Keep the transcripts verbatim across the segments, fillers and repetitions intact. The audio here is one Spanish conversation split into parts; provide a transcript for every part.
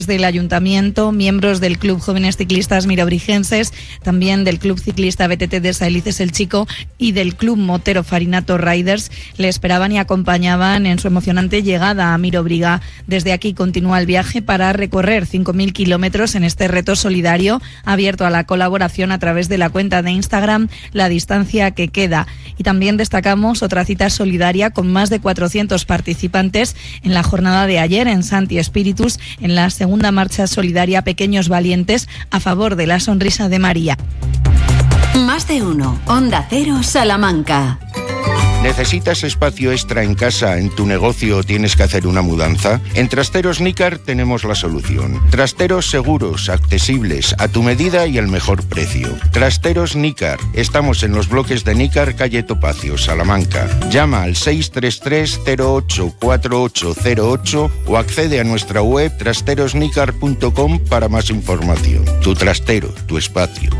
del Ayuntamiento, miembros del Club Jóvenes Ciclistas Mirobrigenses, también del Club Ciclista B T T de Saelices El Chico y del Club Motero Farinato Riders le esperaban y acompañaban en su emocionante llegada a Mirobriga. Desde aquí continúa el viaje para recorrer cinco mil kilómetros en este reto solidario abierto a la colaboración a través de la cuenta de Instagram La Distancia que Queda. Y también destacamos otra cita solidaria con más de cuatrocientos participantes en la jornada de ayer en Santi Espíritus, en la segunda Segunda marcha solidaria Pequeños Valientes a favor de la sonrisa de María. Más de uno. Onda Cero, Salamanca. ¿Necesitas espacio extra en casa, en tu negocio o tienes que hacer una mudanza? En Trasteros Nícar tenemos la solución. Trasteros seguros, accesibles, a tu medida y al mejor precio. Trasteros Nícar. Estamos en los bloques de Nícar, calle Topacio, Salamanca. Llama al seis tres tres, cero ocho, cuatro ocho cero ocho o accede a nuestra web trasteros nícar punto com para más información. Tu trastero, tu espacio.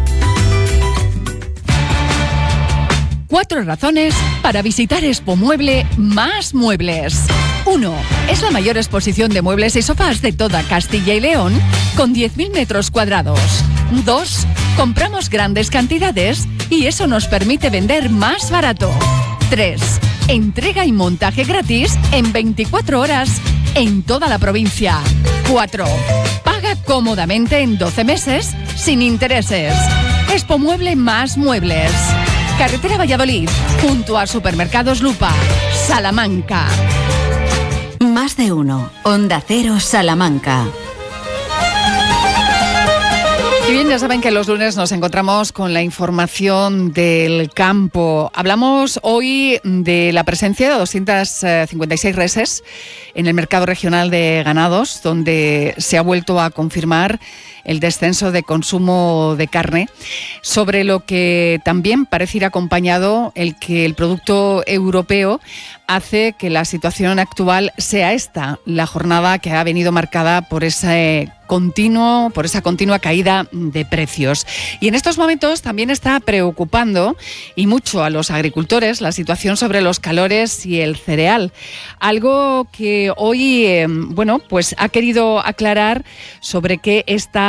Cuatro razones para visitar Expomueble Más Muebles. uno. Es la mayor exposición de muebles y sofás de toda Castilla y León, con diez mil metros cuadrados. dos. Compramos grandes cantidades y eso nos permite vender más barato. tres. Entrega y montaje gratis en veinticuatro horas en toda la provincia. cuatro. Paga cómodamente en doce meses sin intereses. Expomueble Más Muebles. Carretera Valladolid, junto a Supermercados Lupa, Salamanca. Más de uno. Onda Cero, Salamanca. Y bien, ya saben que los lunes nos encontramos con la información del campo. Hablamos hoy de la presencia de doscientas cincuenta y seis reses en el mercado regional de ganados, donde se ha vuelto a confirmar el descenso de consumo de carne, sobre lo que también parece ir acompañado el que el producto europeo hace que la situación actual sea esta, la jornada que ha venido marcada por ese continuo, por esa continua caída de precios. Y en estos momentos también está preocupando y mucho a los agricultores la situación sobre los calores y el cereal, algo que hoy, eh, bueno, pues ha querido aclarar sobre qué está